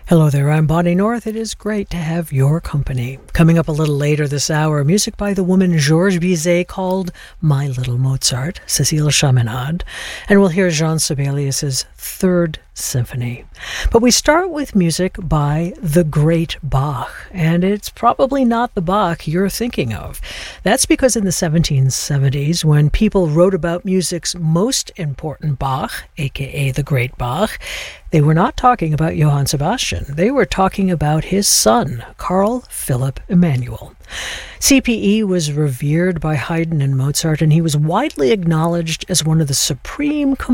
Hello there, I'm Bonnie North. It is great to have your company. Coming up a little later this hour, music by the woman Georges Bizet called My Little Mozart, Cécile Chaminade, and we'll hear Jean Sibelius's Third Symphony. But we start with music by the great Bach, and it's probably not the Bach you're thinking of. That's because in the 1770s, when people wrote about music's most important Bach, aka the great Bach, they were not talking about Johann Sebastian. They were talking about his son, Carl Philipp Emanuel. CPE was revered by Haydn and Mozart, and he was widely acknowledged as one of the supreme